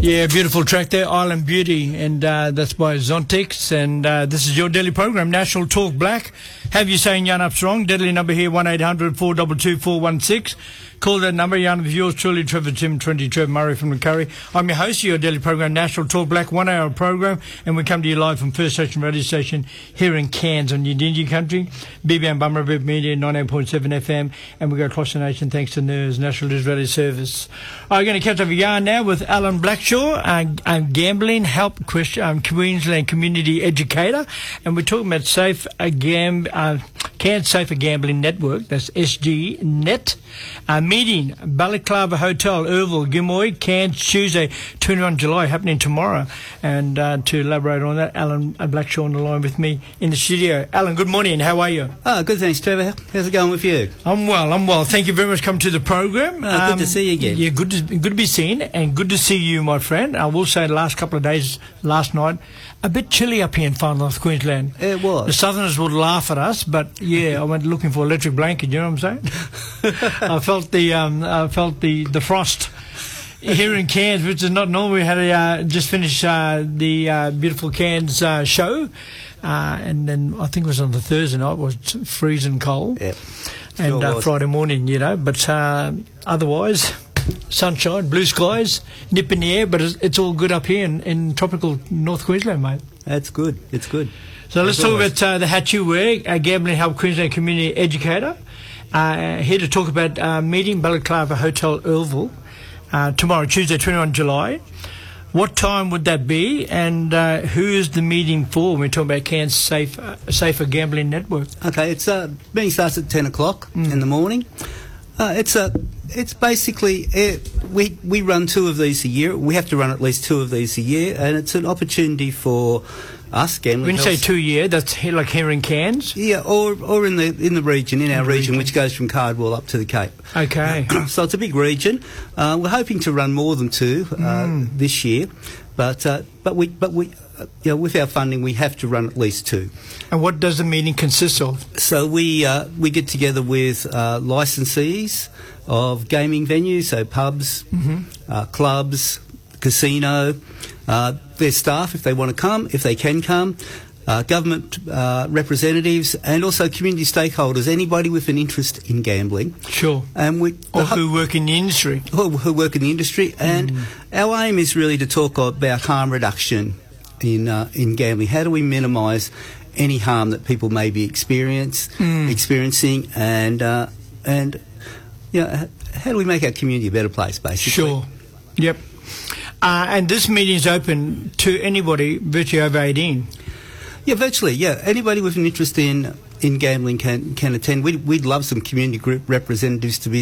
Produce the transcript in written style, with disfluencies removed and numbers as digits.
Yeah, beautiful track there, Island Beauty, and that's by Zontics, and this is your daily program, National Talk Black. Have you saying Yarn Up Strong? Deadly number here, 1-800-422-416. Call that number. Yarn with yours truly, Trevor Tim 20, Trevor Murray from the Curry. I'm your host of your daily program, National Talk Black, 1 hour program, and we come to you live from First Station Radio Station here in Cairns on Yidinji Country, BBM Bummerabib Media, 98.7 FM, and we go across the nation thanks to NERS, National Israeli Service. I'm going to catch up a yarn now with Alan Blackshaw, a gambling help Queensland community educator, and we're talking about Cairns Safer Gambling Network, that's SGNet. Meeting, Balaclava Hotel, Irville, Gimoy, Cairns, Tuesday, 21 July, happening tomorrow. And to elaborate on that, Alan Blackshaw on the line with me in the studio. Alan, good morning. How are you? Oh, good, thanks, Trevor. How's it going with you? I'm well. Thank you very much for coming to the program. Good to see you again. Yeah, good to be seen, and good to see you, my friend. I will say the last couple of days, last night, a bit chilly up here in far north Queensland. It was. The Southerners would laugh at us, but yeah, I went looking for electric blanket. You know what I'm saying? I felt the frost here in Cairns, which is not normal. We had just finished the beautiful Cairns show, and then I think it was on the Thursday night. It was freezing cold, yep. And Friday morning, you know. But otherwise, sunshine, blue skies, nip in the air. But it's all good up here in tropical North Queensland, mate. That's good. It's good. So let's talk about the hat you wear, a Gambling Help Queensland community educator. Here to talk about meeting Balaclava Hotel, Irville, tomorrow, Tuesday, 21 July. What time would that be, and who is the meeting for? We're talking about Cairns Safer Gambling Network. Okay, meeting starts at 10 o'clock in the morning. It's basically we run two of these a year. We have to run at least two of these a year, and it's an opportunity for us gambling. When you say 2 year, that's like here in Cairns? Yeah, or in the region, in our region, which goes from Cardwell up to the Cape. Okay. So it's a big region. We're hoping to run more than two this year, but we with our funding, we have to run at least two. And what does the meeting consist of? So we get together with licensees of gaming venues, so pubs, clubs, casino, their staff if they want to come, if they can come, government representatives, and also community stakeholders, anybody with an interest in gambling. Sure. And who work in the industry. Who work in the industry. And our aim is really to talk about harm reduction in gambling. How do we minimise any harm that people may be experiencing, and how do we make our community a better place, basically? Sure. Yep. And this meeting is open to anybody virtually over 18. Yeah, virtually. Yeah, anybody with an interest in gambling can attend. We'd love some community group representatives to be